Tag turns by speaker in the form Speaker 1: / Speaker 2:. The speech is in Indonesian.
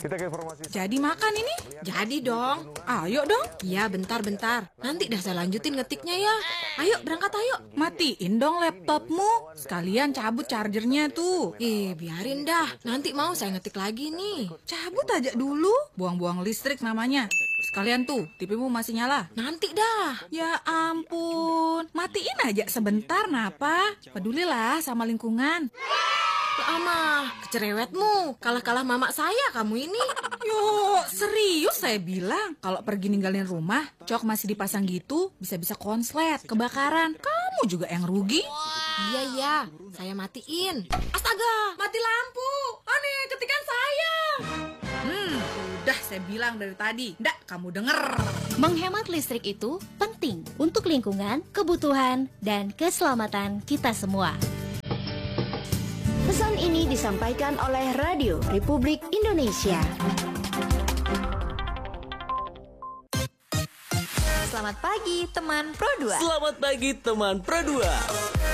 Speaker 1: Kita ke informasi.
Speaker 2: Jadi makan ini? Jadi dong. Ayo dong. Iya, bentar. Nanti dah saya lanjutin ngetiknya ya. Ayo, berangkat ayo. Matiin dong laptopmu. Sekalian cabut chargernya tuh. Biarin dah. Nanti mau saya ngetik lagi nih. Cabut aja dulu. Buang-buang listrik namanya. Sekalian tuh, TV-mu masih nyala. Nanti dah. Ya ampun. Matiin aja sebentar, napa? Pedulilah sama lingkungan. Ama, kecerewetmu. Kalah-kalah mama saya kamu ini. Yo, serius saya bilang. Kalau pergi ninggalin rumah, cok masih dipasang gitu, bisa-bisa konslet, kebakaran. Kamu juga yang rugi. Iya, saya matiin. Astaga, mati lampu. Aneh, ketikan saya. Udah saya bilang dari tadi. Nggak, kamu denger.
Speaker 3: Menghemat listrik itu penting untuk lingkungan, kebutuhan, dan keselamatan kita semua.
Speaker 4: Pesan ini disampaikan oleh Radio Republik Indonesia.
Speaker 5: Selamat pagi teman Pro 2.
Speaker 6: Selamat pagi teman Pro 2.